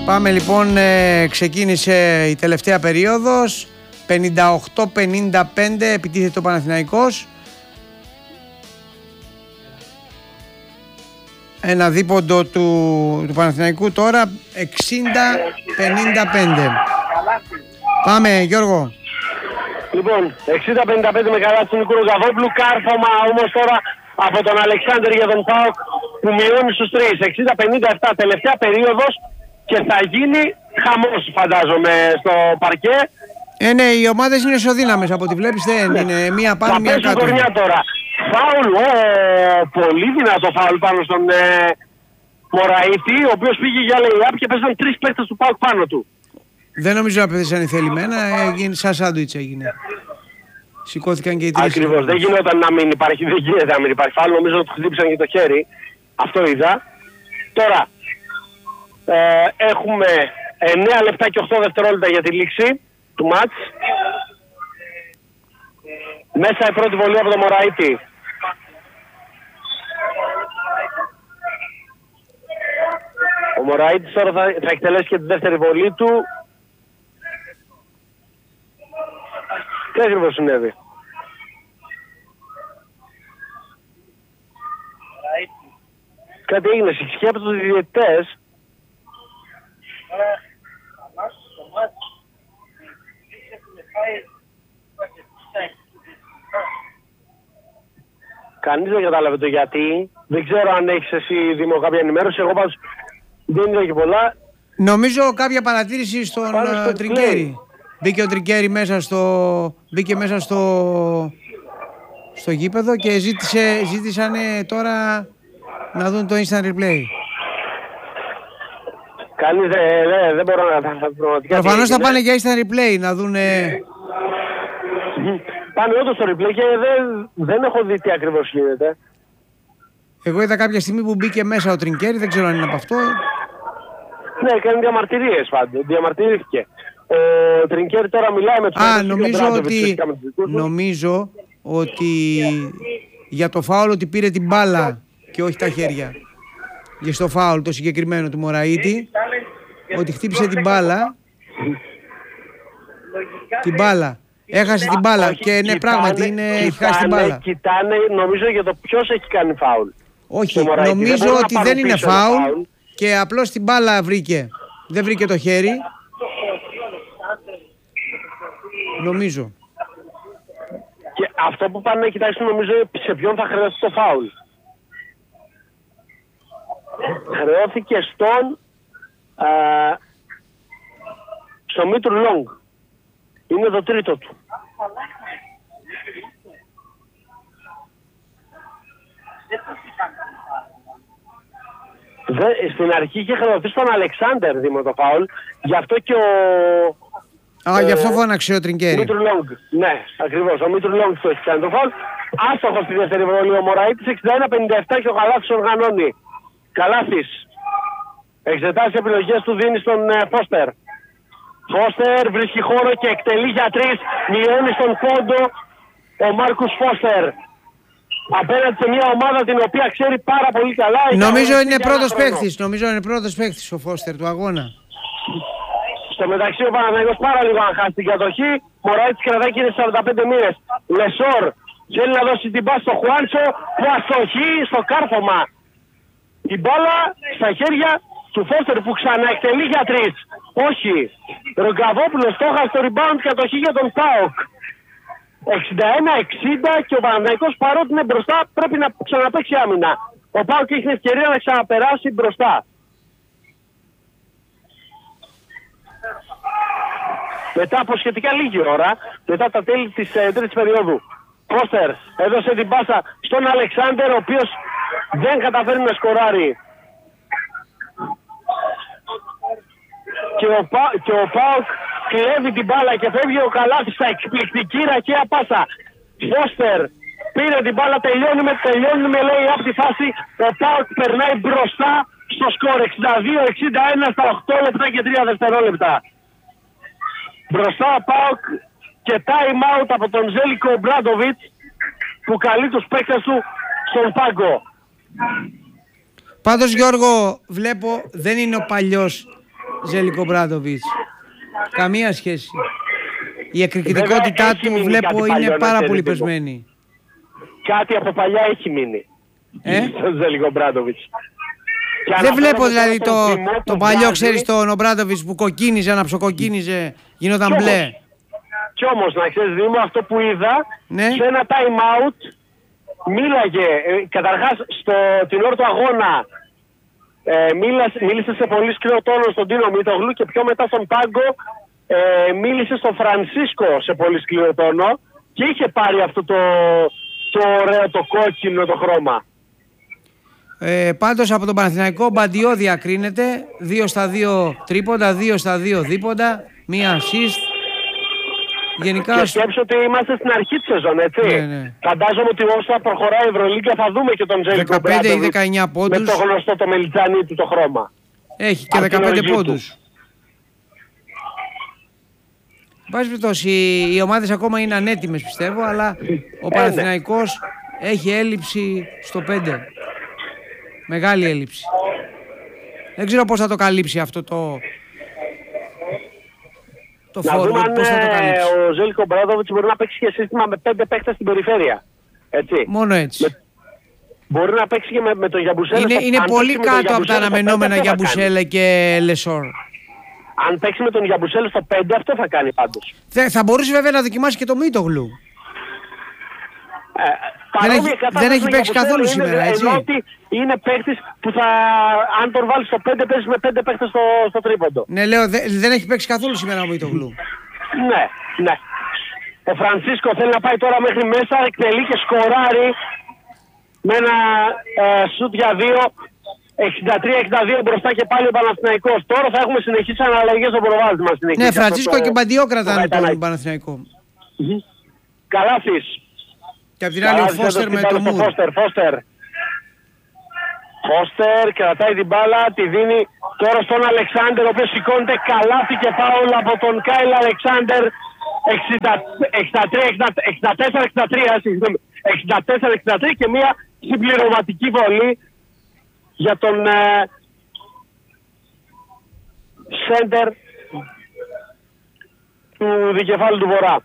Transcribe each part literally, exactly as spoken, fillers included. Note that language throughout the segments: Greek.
Πάμε λοιπόν, ε, ξεκίνησε η τελευταία περίοδος. πενήντα οκτώ πενήντα πέντε επιτίθεται ο Παναθηναϊκός. Ένα δίποντο του, του Παναθηναϊκού τώρα, εξήντα πενήντα πέντε. Πάμε Γιώργο. Λοιπόν, εξήντα πενήντα πέντε με καλά του Νικόλου Γαβόπουλου. Κάρφωμα όμως τώρα από τον Αλεξάνδρ για τον ΠΑΟΚ που μειώνει στους τρεις. εξήντα πενήντα επτά τελευταία περίοδος και θα γίνει χαμός φαντάζομαι στο παρκέ. Ε, ναι, οι ομάδες είναι ισοδύναμες από ό,τι βλέπεις, δεν ναι. είναι μία πάνω μία κάτω. Τώρα. Φάουλ, ο, πολύ δυνατό φάουλ πάνω στον ε, Μωραήτη, ο οποίος πήγε για lay-up και πέσαν τρεις παίκτες του ΠΑΟΚ πάνω του. Δεν νομίζω να πέθησαν θελημένα, έγινε σαν σάντουιτς έγινε. Σηκώθηκαν και οι τρεις. Ακριβώς, δεν γινόταν να μην υπάρχει, δεν γίνεται να μην υπάρχει φάουλ, νομίζω ότι χτύπησαν και το χέρι. Αυτό είδα. Τώρα, ε, έχουμε εννέα λεπτά και οκτώ δευτερόλεπτα για τη λήξη του μάτς. Μέσα η πρώτη βολή από τον Μωραήτη. Ο Μωραήτης τώρα θα, θα εκτελέσει και τη δεύτερη βολή του. Τι ακριβώς συνέβη? Κάτι έγινε, συγχύει από τους διαιτητές. Κανείς δεν κατάλαβε το γιατί. Δεν ξέρω αν έχεις εσύ Δήμο κάποια ενημέρωση. Εγώ πάντως δεν είδα και πολλά. Νομίζω κάποια παρατήρηση στον uh, Τρικέρι. Μπήκε ο Τρικέρι μέσα στο... Μπήκε μέσα στο... στο γήπεδο και ζήτησε, ζήτησαν τώρα να δουν το instant replay. Κανείς δεν δε, δε μπορώ να θα πραγματικά... Προφανώς θα πάνε για instant replay να δουν... Πάνε όντως στο replay και δεν, δεν έχω δει τι ακριβώς γίνεται. Εγώ είδα κάποια στιγμή που μπήκε μέσα ο Τρικέρι, δεν ξέρω αν είναι από αυτό. Ναι, κάνει διαμαρτυρίες πάντως, διαμαρτυρήθηκε. Ο Τρικέρι τώρα μιλάει με τους... Α, νομίζω ότι, νομίζω ότι για το φάουλ ότι πήρε την μπάλα και όχι τα χέρια. Για στο φάουλ το συγκεκριμένο του Μωραήτη, ότι χτύπησε την μπάλα. Την μπάλα. Έχασε την μπάλα και ναι, κοιτάνε, πράγματι είναι, κοιτάνε, έχει χάσει την μπάλα. Κοιτάνε νομίζω για το ποιος έχει κάνει φάουλ. Όχι, νομίζω δεν ότι δεν είναι φάουλ, φάουλ και απλώς την μπάλα βρήκε. Δεν βρήκε το χέρι. Νομίζω. Και αυτό που πάνε να κοιτάξουν νομίζω σε ποιον θα χρειαστεί το φάουλ. Χρεώθηκε στον α, στο Μήτρου Λόγκ. Είναι το τρίτο του. Δε, στην αρχή είχε χρεωθεί στον Αλεξάνδερ Δήμο το φάουλ. Γι' αυτό και ο... Α, ε, γι' αυτό φώναξε ο Τρικέρι. Μήτρου Λόγκ. Ναι, ακριβώς. Ο Μήτρου Λόγκ το έχει κάνει το φάουλ. Άστοχο στη δεύτερη βολή ο Μωραήτης. εξήντα ένα πενήντα επτά και ο Καλάθης οργανώνει. Καλάθης. Εξετάσει επιλογές του, δίνει στον Φώστερ. Φώστερ βρίσκει χώρο και εκτελεί για τρεις. Μειώνει στον πόντο ο Μάρκους Φώστερ. Απέναντι σε μια ομάδα την οποία ξέρει πάρα πολύ καλά. Νομίζω είναι πρώτος παίκτης. Νομίζω είναι πρώτος παίκτης ο Φώστερ του αγώνα. Στο μεταξύ ο Παναθηναϊκός πάρα λίγο αν χάσει την κατοχή. Μωραήτης κρατάει και είναι σαράντα πέντε μοίρες. Λεσόρ θέλει να δώσει την πάση στο Χουάντσο που αστοχεί στο κάρφωμα. Η μπάλα στα χέρια του Φώστερ που ξαναεκτελεί για τρεις. Όχι. Ρογκαβόπουλος στόχασε το rebound κατοχή για τον ΠΑΟΚ. εξήντα ένα εξήντα και ο Παναθηναϊκός παρότι είναι μπροστά πρέπει να ξαναπαίξει άμυνα. Ο ΠΑΟΚ έχει την ευκαιρία να ξαναπεράσει μπροστά. Μετά από σχετικά λίγη ώρα, μετά τα τέλη της ε, τρίτης περίοδου, Φώστερ έδωσε την πάσα στον Αλεξάνδερ, ο οποίος δεν καταφέρει να σκοράρει. Και ο, Πα, και ο ΠΑΟΚ κλέβει την μπάλα και φεύγει ο Καλάθης στα εκπληκτική ραχαία πάσα. Φώστερ πήρε την μπάλα, τελειώνουμε, τελειώνουμε λέει από τη φάση. Ο ΠΑΟΚ περνάει μπροστά στο σκορ εξήντα δύο εξήντα ένα στα οκτώ λεπτά και τρία δευτερόλεπτα. Μπροστά ο ΠΑΟΚ και time out από τον Ζέλικο Μπράντοβιτς που καλεί τους παίκτες του στον πάγκο. Πάντως Γιώργο βλέπω δεν είναι ο παλιός Ζέλικο Μπράντοβιτς. Καμία σχέση. Η εκρηκτικότητά του βλέπω είναι πάρα πολύ πεσμένη. Κάτι από παλιά έχει μείνει. Ε? Στον Ζέλικο Μπράντοβιτς. Δεν βλέπω δηλαδή το, το παλιό, ξέρεις, τον Ομπράντοβιτς που κοκκίνιζε, αναψοκοκκίνιζε, γινόταν κι μπλε. Όμως, κι όμως, να ξέρεις Δήμο, αυτό που είδα, ναι. σε ένα time out μίλαγε, ε, καταρχάς στο, την ώρα του αγώνα, ε, μίλασε, μίλησε σε πολύ σκληρό τόνο στον Τίνο Μητογλου και πιο μετά στον πάγκο ε, μίλησε στον Φρανσίσκο σε πολύ σκληρό τόνο και είχε πάρει αυτό το, το ωραίο, το κόκκινο το χρώμα. Ε, πάντως από τον Παναθηναϊκό Μπαντιό διακρίνεται, δύο στα δύο τρίποντα, δύο στα δύο δίποντα, μία assist. Γενικά... Και σκέψω ότι είμαστε στην αρχή της σεζόν, έτσι. Ναι, ναι. Φαντάζομαι ότι όσο θα προχωράει η Ευρωλίγκα θα δούμε και τον Ζέλικο δεκαπέντε ή δεκαεννιά πόντους. με το γνωστό το μελιτζάνι του το χρώμα. Έχει και δεκαπέντε πόντους. Εν πάση περιπτώσει, οι ομάδες ακόμα είναι ανέτοιμες πιστεύω, αλλά ο Παναθηναϊκός έχει έλλειψη στο πέντε. Μεγάλη έλλειψη. Δεν ξέρω πώς θα το καλύψει αυτό το... το να forward, δούμε αν πώς θα το καλύψει. ο Ζέλικο Μπράντοβιτς μπορεί να παίξει και σύστημα με πέντε παίκτες στην περιφέρεια. Έτσι. Μόνο έτσι. Με... Μπορεί να παίξει και με, με τον Γιαμπουσέλε. Είναι, είναι πολύ κάτω από τα αναμενόμενα Γιαμπουσέλε και Λεσόρ. Αν παίξει με τον Γιαμπουσέλε στο πέντε, αυτό θα κάνει πάντως. Θα, θα μπορούσε βέβαια να δοκιμάσει και το Μίτογλου. Ε, δεν έχει, δεν έχει παίξει καθόλου είναι, σήμερα, έτσι. Ενώ ότι είναι παίκτης που θα, αν τον βάλει στο πέντε, παίζει με πέντε παίκτες στο, στο τρίποντο. Ναι, λέω, δε, δεν έχει παίξει καθόλου σήμερα ο Μίτογλου. Ναι, ναι. Ο Φρανσίσκο θέλει να πάει τώρα μέχρι μέσα, εκτελεί και σκοράρει με ένα ε, σουτ για δύο, εξήντα τρία εξήντα δύο μπροστά και πάλι ο Παναθηναϊκός. Τώρα θα έχουμε συνεχείς αναλλαγές στο προβάδισμα. Ναι, Φρανσίσκο και Μπαντιό κρατάνε τον Παναθηναϊκό. Mm-hmm. Καλάθης. Και απ' την άλλη ο Φώστερ με το Μουρ. Φώστερ, Φώστερ. Φώστερ κρατάει την μπάλα, τη δίνει τώρα στον Αλεξάνδερ, ο οποίος σηκώνεται καλάθι και φάουλ από τον Κάιλ Αλεξάνδερ. εξήντα τρία εξήντα τέσσερα εξήντα τρία, εξήντα τέσσερα εξήντα τρία και μια συμπληρωματική βολή για τον ε, σέντερ του δικεφάλου του Βορρά.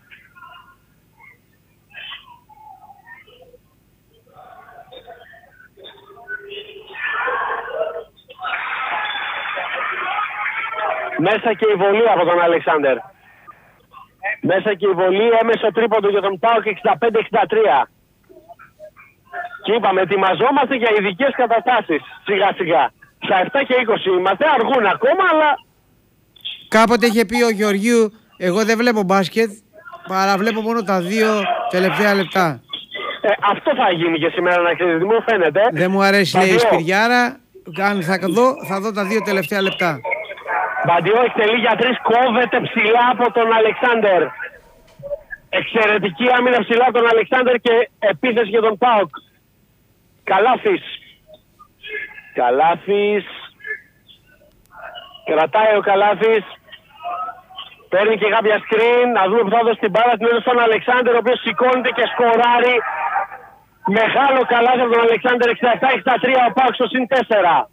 Μέσα και η βολή από τον Αλεξάνδερ. Μέσα και η βολή, έμεσο τρίποντο για τον ΠΑΟΚ εξήντα πέντε εξήντα τρία. Και είπαμε, ετοιμαζόμαστε για ειδικές καταστάσεις. Σιγά σιγά. Στα επτά και είκοσι είμαστε, αργούν ακόμα, αλλά... Κάποτε είχε πει ο Γεωργίου, εγώ δεν βλέπω μπάσκετ, παρά βλέπω μόνο τα δύο τελευταία λεπτά. Ε, αυτό θα γίνει και σήμερα, να ξέρετε, μου φαίνεται. Δεν μου αρέσει, λέει η Σπυριάρα, αν θα δω, θα δω τα δύο τελευταία λεπτά. Μπαντιό εκτελεί για τρεις, κόβεται ψηλά από τον Αλεξάνδερ. Εξαιρετική άμυνα ψηλά από τον Αλεξάνδερ και επίθεση για τον ΠΑΟΚ. Καλάθης. Καλάθης. Κρατάει ο Καλάθης. Παίρνει και κάποια screen. Να δούμε που θα δώσει την μπάλα. Την έδωσε στον Αλεξάνδερ, ο οποίος σηκώνεται και σκοράρει. Μεγάλο καλάθι από τον Αλεξάνδερ. εξήντα επτά εξήντα τρία, ο ΠΑΟΚ στο συν τέσσερα.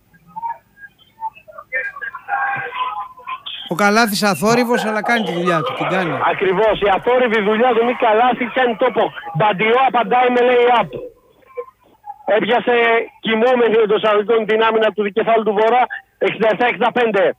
Ο Καλάθης αθόρυβος, αλλά κάνει τη δουλειά του. Την κάνει. Ακριβώς. Η αθόρυβη δουλειά του Νίκ Καλάθη κάνει τόπο. Μπαντιό απαντάει με lay-up. Έπιασε κοιμούμενη εντός αγωγικών την άμυνα του δικεφάλου του Βορρά. εξήντα επτά εξήντα πέντε.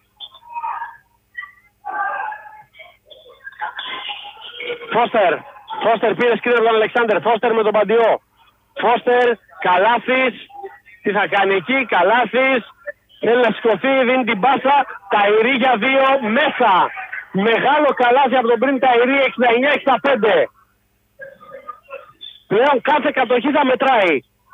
Φώστερ. Φώστερ πήρε σκριν από τον Αλεξάνδερ. Φώστερ με τον Μπαντιό. Φώστερ. Καλάθης. Τι θα κάνει εκεί. Καλάθης. Θέλει να σηκωθεί, δίνει την πάσα. Ταϊρή για δύο μέσα. Μεγάλο καλάθι από τον πριν Ταϊρή, εξήντα εννιά εξήντα πέντε. Πλέον κάθε κατοχή θα μετράει.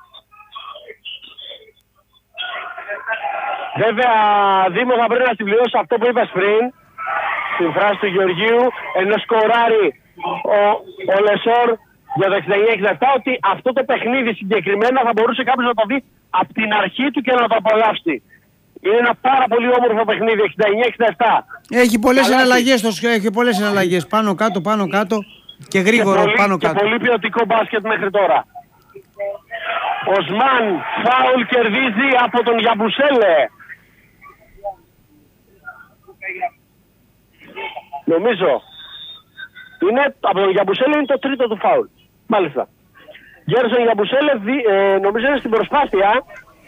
Βέβαια, Δήμο, θα πρέπει να συμπληρώσω αυτό που είπες πριν, στην φράση του Γεωργίου, ενώ σκοράρει ο, ο Λεσόρ για το εξήντα εννιά εξήντα επτά, ότι αυτό το παιχνίδι συγκεκριμένα θα μπορούσε κάποιος να το δει από την αρχή του και να το απολαύσει. Είναι ένα πάρα πολύ όμορφο παιχνίδι, εξήντα εννιά εξήντα επτά. Έχει πολλές εναλλαγές, το... έχει πολλές εναλλαγές, πάνω κάτω, πάνω κάτω και γρήγορο και πολύ, πάνω κάτω. Και πολύ ποιοτικό μπάσκετ μέχρι τώρα. Ο Σμάν φάουλ κερδίζει από τον Γιαμπουσέλε. Νομίζω. Είναι, από τον Γιαμπουσέλε είναι το τρίτο του φάουλ. Μάλιστα. Γέρσον Γιαμπουσέλε, ε, νομίζω είναι στην προσπάθεια.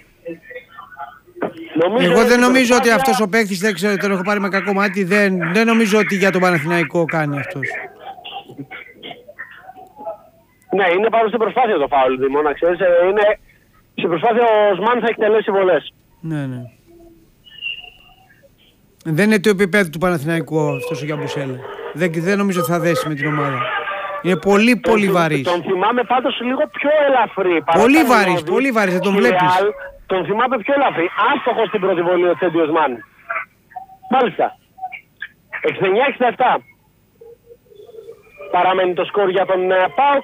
Νομίζω Εγώ δεν νομίζω προσπάθεια... ότι αυτός ο παίκτης, δεν ξέρω, τον έχω πάρει με κακό μάτι, δεν, δεν νομίζω ότι για τον Παναθηναϊκό κάνει αυτός. Ναι, είναι πάνω στην προσπάθεια το φάουλ, Δήμο, να ξέρεις. Είναι στην προσπάθεια ο Οσμάν θα εκτελέσει βολές. Ναι, ναι. Δεν είναι το επίπεδο του Παναθηναϊκού αυτός ο Γιαμπουσέλε. Δεν, δεν νομίζω ότι θα δέσει με την ομάδα. Είναι πολύ, τον, πολύ βαρύς. Τον θυμάμαι πάντως λίγο πιο ελαφρύ. Πολύ βαρύς, πολύ βαρύς, δεν τον βλέπεις. Τον θυμάμαι πιο ελαφρύ. Άστοχος στην πρώτη βολή ο Τσέντι Οσμάν. Μάλιστα. εξήντα εννιά εξήντα επτά. Παραμένει το σκορ για τον uh, ΠΑΟΚ.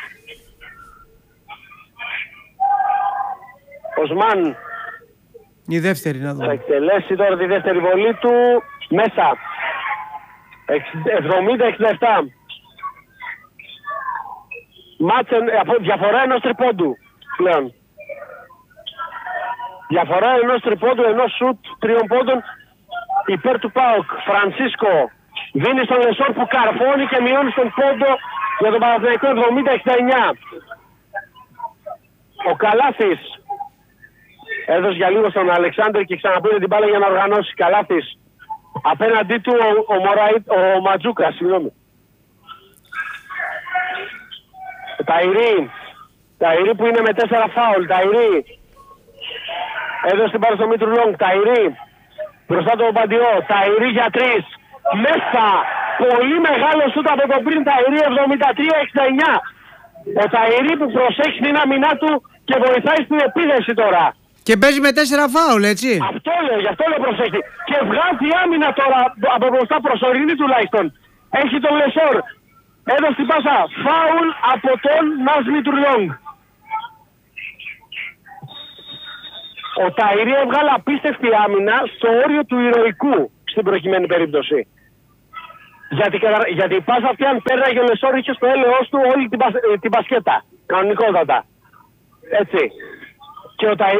Οσμάν Η δεύτερη να δούμε. θα εκτελέσει τώρα τη δεύτερη βολή του. Μέσα. εβδομήντα εξήντα επτά. Μάτσεν, διαφορά ενός τριπόντου πλέον. Διαφορά ενός τριπόντου, ενός σουτ τριών πόντων υπέρ του ΠΑΟΚ. Φρανσίσκο δίνει στον Λεσόρ που καρφώνει και μειώνει στον πόντο για τον Παναθηναϊκό εβδομήντα εξήντα εννιά. Ο Καλάθης έδωσε για λίγο στον Αλεξάνδρ και ξαναπήρε την μπάλα για να οργανώσει. Καλάθης απέναντί του ο, ο, Μωραΐ, ο Ματζούκα, συγγνώμη. Ταϊρή, Ταϊρή που είναι με τέσσερα φάουλ, Ταϊρή έδωσε την μπάλα στο Μήτρου Λόγκ, Ταϊρή μπροστά του Παντιό, Ταϊρή για τρεις, μέσα, πολύ μεγάλο σούτ από τον πριν, Ταϊρή εβδομήντα τρία εξήντα εννιά. Ο Ταϊρή που προσέχει την άμυνά του και βοηθάει στην επίδεση τώρα. Και παίζει με τέσσερα φάουλ, έτσι. Αυτό λέω, γι' αυτό λέω προσέχει. Και βγάζει άμυνα τώρα από μπροστά, προσωρινή τουλάχιστον. Έχει τον Λεσόρ. Έδωσε την πάσα. Φάουλ από τον Νάσμι Τουρλόγκ. Ο Ταϊρή έβγαλε απίστευτη άμυνα στο όριο του ηρωικού στην προκειμένη περίπτωση. Γιατί, γιατί η πάσα αυτή αν πέραγε ο Λεσόρ είχε στο έλεος του όλη την, την μπασκέτα. Κανονικότατα. Έτσι. Και ο Ταϊρή